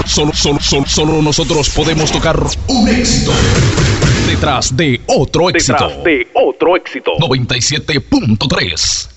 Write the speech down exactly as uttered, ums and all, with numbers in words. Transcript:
solo, solo, solo, solo nosotros podemos tocar un éxito detrás de otro éxito. Detrás de otro éxito. noventa y siete punto tres